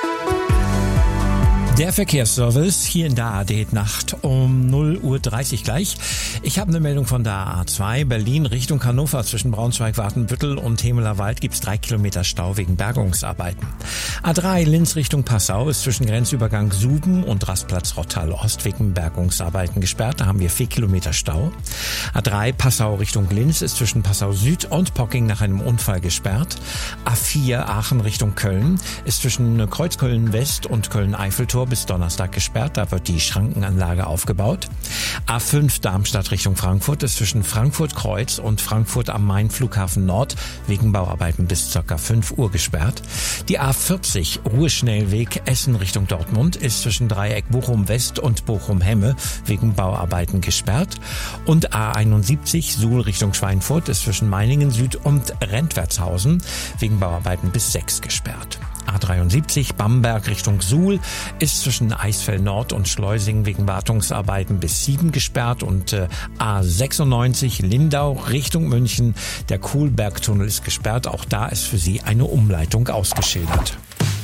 Der Verkehrsservice hier in der ARD-Nacht um 0:30 Uhr gleich. Ich habe eine Meldung von der A2 Berlin Richtung Hannover zwischen Braunschweig, Watenbüttel und Hemeler Wald gibt's 3 Kilometer Stau wegen Bergungsarbeiten. A3 Linz Richtung Passau ist zwischen Grenzübergang Suben und Rastplatz Rottal-Ost wegen Bergungsarbeiten gesperrt. Da haben wir 4 Kilometer Stau. A3 Passau Richtung Linz ist zwischen Passau Süd und Pocking nach einem Unfall gesperrt. A4 Aachen Richtung Köln ist zwischen Kreuzköln West und Köln-Eiffeltor bis Donnerstag gesperrt. Da wird die Schrankenanlage aufgebaut. A5 Darmstadt Richtung Frankfurt ist zwischen Frankfurt Kreuz und Frankfurt am Main Flughafen Nord wegen Bauarbeiten bis ca. 5 Uhr gesperrt. Die A40 Ruheschnellweg Essen Richtung Dortmund ist zwischen Dreieck Bochum West und Bochum Hemme wegen Bauarbeiten gesperrt. Und A71 Suhl Richtung Schweinfurt ist zwischen Meiningen Süd und Rentwertshausen wegen Bauarbeiten bis 6 gesperrt. A73 Bamberg Richtung Suhl ist zwischen Eisfeld Nord und Schleusing wegen Wartungsarbeiten bis 7 gesperrt und A96 Lindau Richtung München. Der Kohlbergtunnel ist gesperrt. Auch da ist für Sie eine Umleitung ausgeschildert.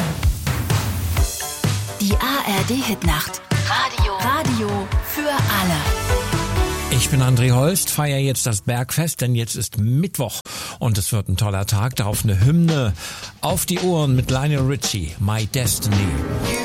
Die ARD-Hitnacht. Radio für alle. Ich bin André Holst, feiere jetzt das Bergfest, denn jetzt ist Mittwoch und es wird ein toller Tag. Darauf eine Hymne auf die Ohren mit Lionel Richie, My Destiny.